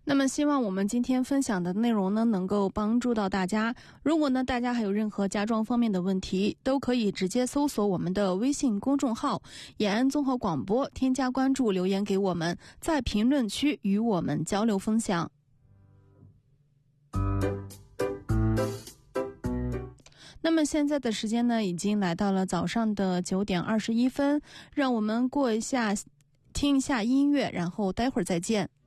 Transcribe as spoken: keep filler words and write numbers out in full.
那么希望我们今天分享的内容呢能够帮助到大家。如果呢大家还有任何家装方面的问题，都可以直接搜索我们的微信公众号延安综合广播，添加关注，留言给我们，在评论区与我们交流分享。那么现在的时间呢已经来到了早上的九点二十一分，让我们过一下听一下音乐，然后待会儿再见。